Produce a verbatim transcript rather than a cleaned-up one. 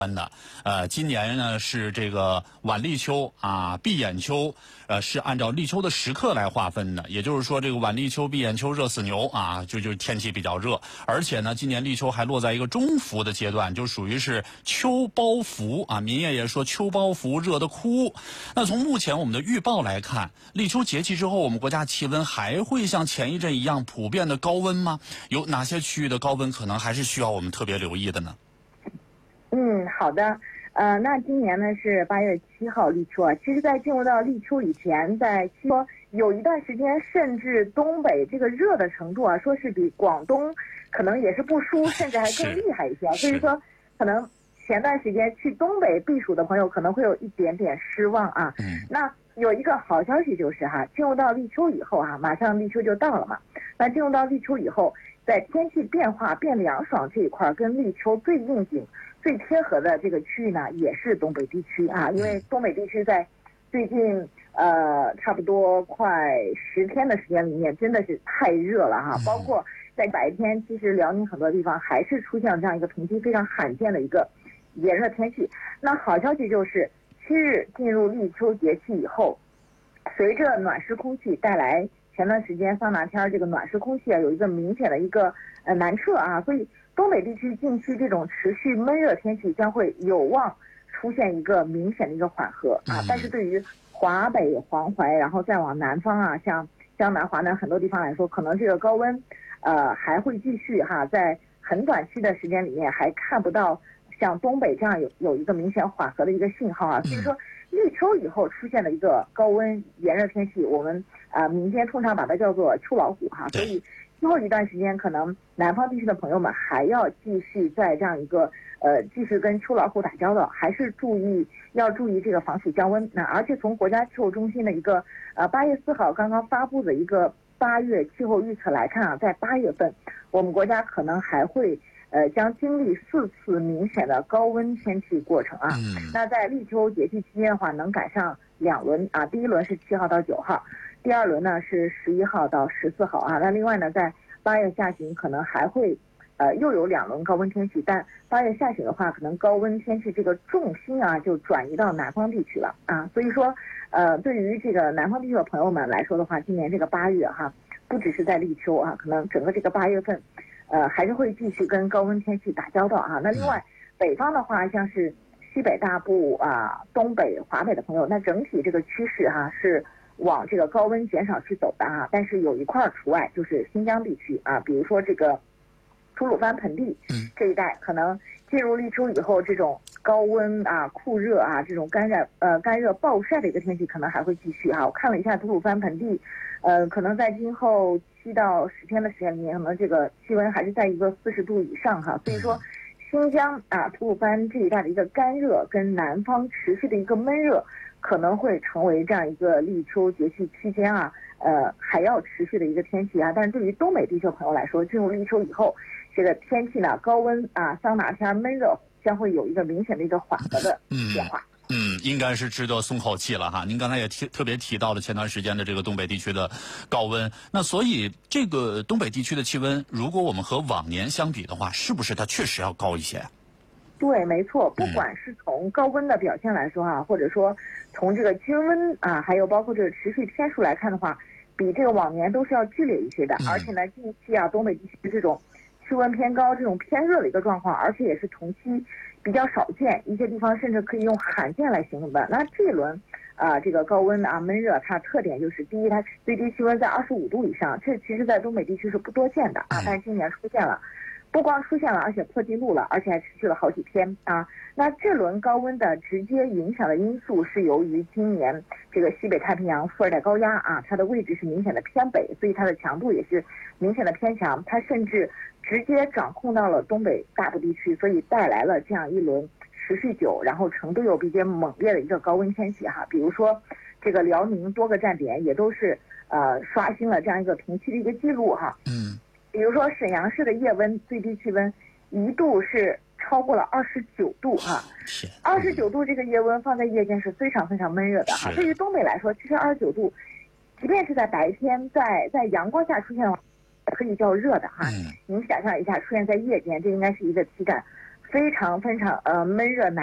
的，呃，今年呢是这个晚立秋啊，闭眼秋，呃，是按照立秋的时刻来划分的。也就是说，这个晚立秋、闭眼秋、热死牛啊，就就是天气比较热，而且呢，今年立秋还落在一个中伏的阶段，就属于是秋包伏啊。民业也说秋包伏，热得哭。那从目前我们的预报来看，立秋节气之后，我们国家气温还会像前一阵一样普遍的高温吗？有哪些区域的高温可能还是需要我们特别留意的呢？ 嗯，好的，呃，那今年呢是八月七号立秋啊。其实，在进入到立秋以前，在说有一段时间，甚至东北这个热的程度啊，说是比广东可能也是不输，甚至还更厉害一些。所以说，可能前段时间去东北避暑的朋友可能会有一点点失望啊。 嗯。 那有一个好消息就是哈，进入到立秋以后哈，马上立秋就到了嘛。那进入到立秋以后，在天气变化变凉爽这一块，跟立秋最应景、最贴合的这个区域呢，也是东北地区啊。因为东北地区在最近呃差不多快十天的时间里面，真的是太热了哈。包括在白天，其实辽宁很多地方还是出现了这样一个同期非常罕见的一个炎热天气。那好消息就是七日进入立秋节气以后，随着暖湿空气带来，前段时间桑拿天这个暖湿空气啊，有一个明显的一个呃南撤啊，所以东北地区近期这种持续闷热天气将会有望出现一个明显的一个缓和啊。但是对于华北、黄淮，然后再往南方啊，像江南、华南很多地方来说，可能这个高温呃还会继续哈，在很短期的时间里面还看不到像东北这样有有一个明显缓和的一个信号啊。所以说立秋以后出现的一个高温炎热天气，我们啊、呃、民间通常把它叫做秋老虎哈。所以之后一段时间，可能南方地区的朋友们还要继续在这样一个呃继续跟秋老虎打交道，还是注意要注意这个防暑降温。那而且从国家气候中心的一个呃八月四号刚刚发布的一个八月气候预测来看啊，在八月份我们国家可能还会呃将经历四次明显的高温天气过程啊。 嗯、 那在立秋节气期间的话，能赶上两轮啊，第一轮是七号到九号。第二轮呢是十一号到十四号啊，那另外呢，在八月下旬可能还会，呃，又有两轮高温天气，但八月下旬的话，可能高温天气这个重心啊就转移到南方地区了啊，所以说，呃，对于这个南方地区的朋友们来说的话，今年这个八月哈，不只是在立秋啊，可能整个这个八月份，呃，还是会继续跟高温天气打交道啊。那另外，北方的话，像是西北大部啊、东北、华北的朋友，那整体这个趋势哈、啊、是往这个高温减少去走的啊，但是有一块除外，就是新疆地区啊，比如说这个吐鲁番盆地这一带，可能进入立秋以后，这种高温啊、酷热啊、这种干热呃干热暴晒的一个天气可能还会继续啊。我看了一下吐鲁番盆地，呃，可能在今后七到十天的时间里面，可能这个气温还是在一个四十度以上哈。所以说，新疆啊、吐鲁番这一带的一个干热跟南方持续的一个闷热，可能会成为这样一个立秋节气期间啊，呃，还要持续的一个天气啊。但是对于东北地区的朋友来说，进入立秋以后，这个天气呢，高温啊、桑拿天、闷热将会有一个明显的一个缓和的变化。 嗯，应该是值得松口气了哈。您刚才也提特别提到了前段时间的这个东北地区的高温，那所以这个东北地区的气温，如果我们和往年相比的话，是不是它确实要高一些？ 对，没错，不管是从高温的表现来说哈、啊，或者说从这个均温啊，还有包括这个持续天数来看的话，比这个往年都是要剧烈一些的。而且呢，近期啊，东北地区这种气温偏高、这种偏热的一个状况，而且也是同期比较少见，一些地方甚至可以用罕见来形容的。那这一轮啊、呃，这个高温啊、闷热，它特点就是第一，它最低气温在二十五度以上，这其实在东北地区是不多见的啊，但是今年出现了。不光出现了，而且破纪录了，而且还持续了好几天啊！那这轮高温的直接影响的因素是由于今年这个西北太平洋副热带高压啊，它的位置是明显的偏北，所以它的强度也是明显的偏强，它甚至直接掌控到了东北大部地区，所以带来了这样一轮持续久，然后程度又比较猛烈的一个高温天气哈。比如说这个辽宁多个站点也都是呃刷新了这样一个同期的一个记录哈。嗯。比如说沈阳市的夜温最低气温一度是超过了二十九度哈，二十九度这个夜温放在夜间是非常非常闷热的哈。对于东北来说，其实二十九度，即便是在白天，在在阳光下出现的话，可以叫热的哈。您想象一下，出现在夜间，这应该是一个体感非常非常呃闷热难